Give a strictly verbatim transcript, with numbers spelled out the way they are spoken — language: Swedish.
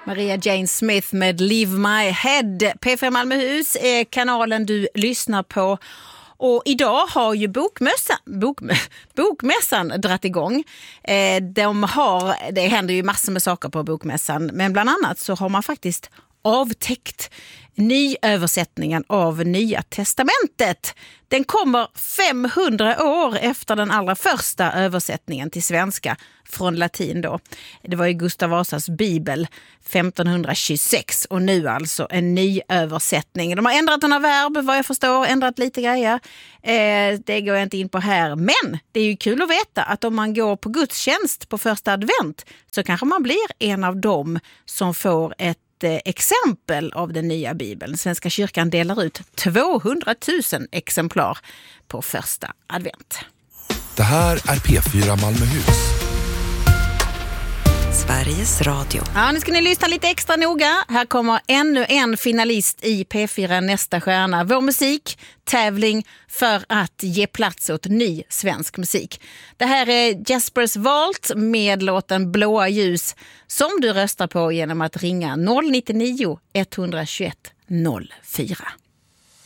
Maria Jane Smith med Leave My Head. P fyra Malmöhus är kanalen du lyssnar på. Och idag har ju bokmässan, bok, bokmässan dratt igång. Eh, de har, det händer ju massor med saker på bokmässan. Men bland annat så har man faktiskt avtäckt nyöversättningen av Nya testamentet. Den kommer femhundra år efter den allra första översättningen till svenska från latin då. Det var ju Gustav Vasas bibel femtonhundratjugosex och nu alltså en ny översättning. De har ändrat några verb vad jag förstår, ändrat lite grejer. Eh, det går jag inte in på här. Men det är ju kul att veta att om man går på gudstjänst på första advent så kanske man blir en av dem som får ett exempel av den nya bibeln. Svenska kyrkan delar ut tvåhundratusen exemplar på första advent. Det här är P fyra Malmöhus. Sveriges Radio. Ja, nu ska ni lyssna lite extra noga. Här kommer ännu en finalist i P fyra Nästa stjärna. Vår musik, tävling för att ge plats åt ny svensk musik. Det här är Jaspers Vault med låten Blåa ljus som du röstar på genom att ringa noll nio nio ett ett ett noll fyra.